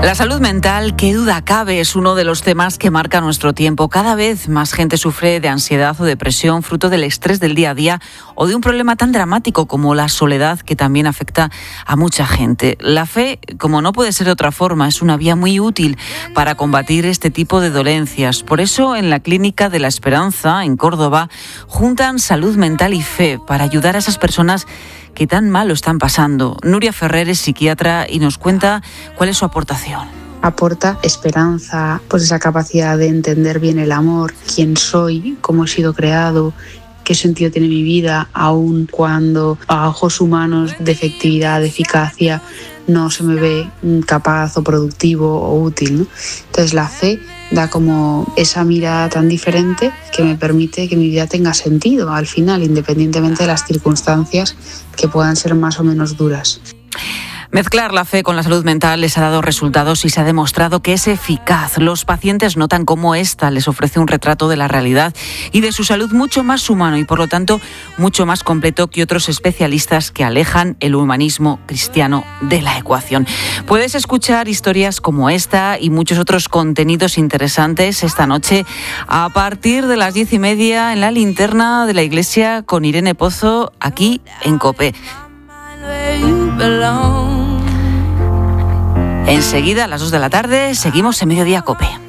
La salud mental, qué duda cabe, es uno de los temas que marca nuestro tiempo. Cada vez más gente sufre de ansiedad o depresión fruto del estrés del día a día o de un problema tan dramático como la soledad, que también afecta a mucha gente. La fe, como no puede ser de otra forma, es una vía muy útil para combatir este tipo de dolencias. Por eso, en la Clínica de la Esperanza, en Córdoba, juntan salud mental y fe para ayudar a esas personas que tan mal lo están pasando. Nuria Ferrer es psiquiatra y nos cuenta cuál es su aportación. Aporta esperanza, pues esa capacidad de entender bien el amor, quién soy, cómo he sido creado, qué sentido tiene mi vida, aun cuando a ojos humanos de efectividad, de eficacia, no se me ve capaz o productivo o útil, ¿no? Entonces la fe da como esa mirada tan diferente que me permite que mi vida tenga sentido al final, independientemente de las circunstancias que puedan ser más o menos duras. Mezclar la fe con la salud mental les ha dado resultados y se ha demostrado que es eficaz. Los pacientes notan cómo esta les ofrece un retrato de la realidad y de su salud mucho más humano y, por lo tanto, mucho más completo que otros especialistas que alejan el humanismo cristiano de la ecuación. Puedes escuchar historias como esta y muchos otros contenidos interesantes esta noche a partir de las 10:30 en la linterna de la iglesia con Irene Pozo, aquí en COPE. Enseguida, a las 2 de la tarde, seguimos en Mediodía COPE.